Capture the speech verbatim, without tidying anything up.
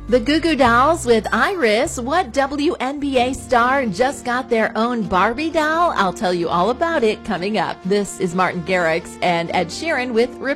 The Goo Goo Dolls with Iris. What W N B A star just got their own Barbie doll? I'll tell you all about it coming up. This is Martin Garrix and Ed Sheeran with